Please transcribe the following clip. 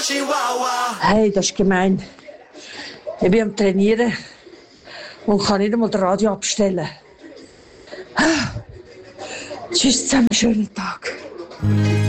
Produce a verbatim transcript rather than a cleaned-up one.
Hey, das ist gemein. Ich bin am Trainieren und kann nicht einmal das Radio abstellen. Tschüss zusammen, schönen Tag.